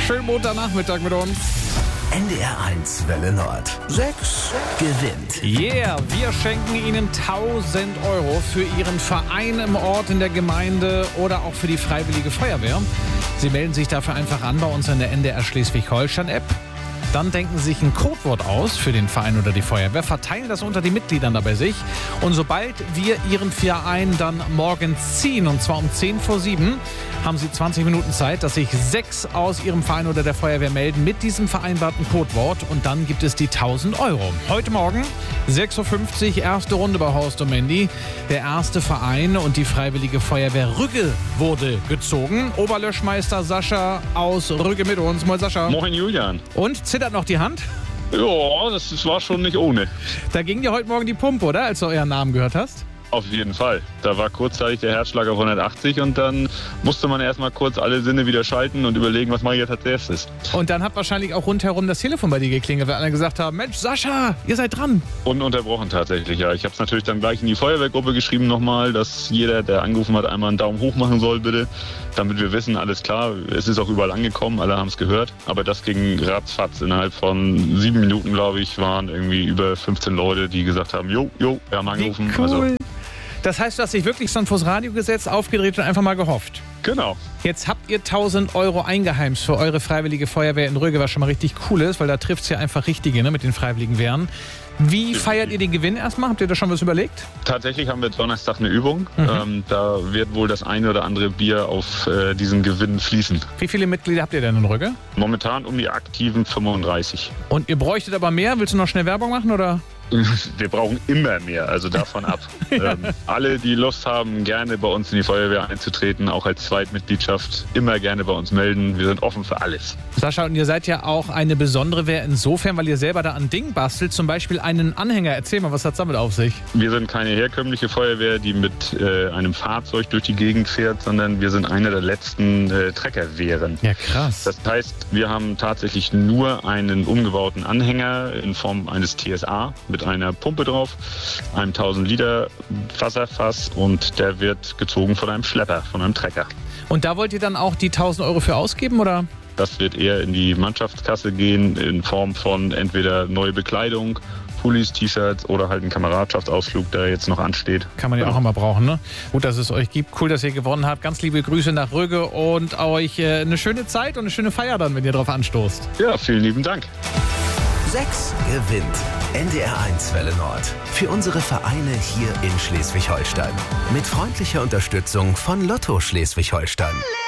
Schönen Montagnachmittag mit uns. NDR 1 Welle Nord. 6 gewinnt. Yeah, wir schenken Ihnen 1.000 Euro für Ihren Verein im Ort, in der Gemeinde oder auch für die Freiwillige Feuerwehr. Sie melden sich dafür einfach an bei uns in der NDR Schleswig-Holstein-App. Dann denken Sie sich ein Codewort aus für den Verein oder die Feuerwehr, verteilen das unter die Mitgliedern da bei sich. Und sobald wir Ihren Verein dann morgens ziehen, und zwar um 6:50, haben Sie 20 Minuten Zeit, dass sich 6 aus Ihrem Verein oder der Feuerwehr melden mit diesem vereinbarten Codewort. Und dann gibt es die 1.000 Euro. Heute Morgen, 6:50 Uhr, erste Runde bei Horst und Mandy. Der erste Verein und die Freiwillige Feuerwehr Rügge wurde gezogen. Oberlöschmeister Sascha aus Rügge mit uns. Moin Sascha. Moin Julian. Und zittert noch die Hand? Ja, das war schon nicht ohne. Da ging dir heute Morgen die Pumpe, oder? Als du euren Namen gehört hast? Auf jeden Fall. Da war kurzzeitig der Herzschlag auf 180 und dann musste man erstmal kurz alle Sinne wieder schalten und überlegen, was mache ich jetzt als erstes. Und dann hat wahrscheinlich auch rundherum das Telefon bei dir geklingelt, weil alle gesagt haben, Mensch, Sascha, ihr seid dran. Ununterbrochen tatsächlich, ja. Ich habe es natürlich dann gleich in die Feuerwehrgruppe geschrieben nochmal, dass jeder, der angerufen hat, einmal einen Daumen hoch machen soll, bitte. Damit wir wissen, alles klar, es ist auch überall angekommen, alle haben es gehört. Aber das ging ratzfatz. Innerhalb von 7 Minuten, glaube ich, waren irgendwie über 15 Leute, die gesagt haben, jo, wir haben angerufen. Wie cool. Also, das heißt, du hast dich wirklich schon vors Radio gesetzt, aufgedreht und einfach mal gehofft. genau. Jetzt habt ihr 1.000 Euro eingeheimst für eure Freiwillige Feuerwehr in Rügge, was schon mal richtig cool ist, weil da trifft es ja einfach Richtige, ne, mit den Freiwilligen Wehren. Wie feiert ihr den Gewinn erstmal? Habt ihr da schon was überlegt? Tatsächlich haben wir Donnerstag eine Übung. Da wird wohl das eine oder andere Bier auf diesen Gewinn fließen. Wie viele Mitglieder habt ihr denn in Rügge? Momentan um die aktiven 35. Und ihr bräuchtet aber mehr? Willst du noch schnell Werbung machen, oder? Wir brauchen immer mehr, also davon ab. Alle, die Lust haben, gerne bei uns in die Feuerwehr einzutreten, auch als Zweitmitgliedschaft, immer gerne bei uns melden. Wir sind offen für alles. Sascha, und ihr seid ja auch eine besondere Wehr insofern, weil ihr selber da an Ding bastelt, zum Beispiel einen Anhänger. Erzähl mal, was hat's damit auf sich? Wir sind keine herkömmliche Feuerwehr, die mit einem Fahrzeug durch die Gegend fährt, sondern wir sind eine der letzten Treckerwehren. Ja, krass. Das heißt, wir haben tatsächlich nur einen umgebauten Anhänger in Form eines TSA mit einer Pumpe drauf, einem 1000 Liter Wasserfass und der wird gezogen von einem Schlepper, von einem Trecker. Und da wollt ihr dann auch die 1.000 Euro für ausgeben, oder? Das wird eher in die Mannschaftskasse gehen, in Form von entweder neue Bekleidung, Pullis, T-Shirts oder halt ein Kameradschaftsausflug, der jetzt noch ansteht. Kann man ja auch immer brauchen, ne? Gut, dass es euch gibt. Cool, dass ihr gewonnen habt. Ganz liebe Grüße nach Rügge und euch eine schöne Zeit und eine schöne Feier dann, wenn ihr drauf anstoßt. Ja, vielen lieben Dank. 6 gewinnt. NDR 1 Welle Nord. Für unsere Vereine hier in Schleswig-Holstein. Mit freundlicher Unterstützung von Lotto Schleswig-Holstein.